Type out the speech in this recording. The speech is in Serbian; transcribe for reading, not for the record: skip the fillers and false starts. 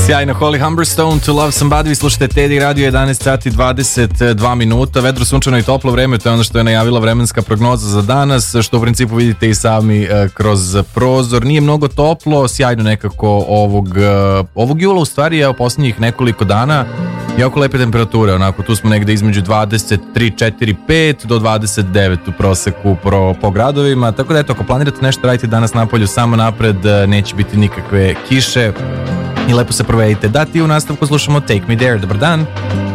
Sjajno, Holly Humberstone, To Love Somebody, vi slušate Teddy Radio, 11 sati 22 minuta, vedro, sunčano i toplo vreme, to je ono što je najavila vremenska prognoza za danas, što u principu vidite i sami kroz prozor. Nije mnogo toplo, sjajno nekako ovog jula, u stvari je posljednjih nekoliko dana jako lepe temperature, onako tu smo negde između 23, 4, 5 do 29 u proseku po gradovima, tako da eto, ako planirate nešto radite danas napolju, samo napred, neće biti nikakve kiše i lepo se provedite. Da, ti u nastavku slušamo Take Me There. Dobar dan.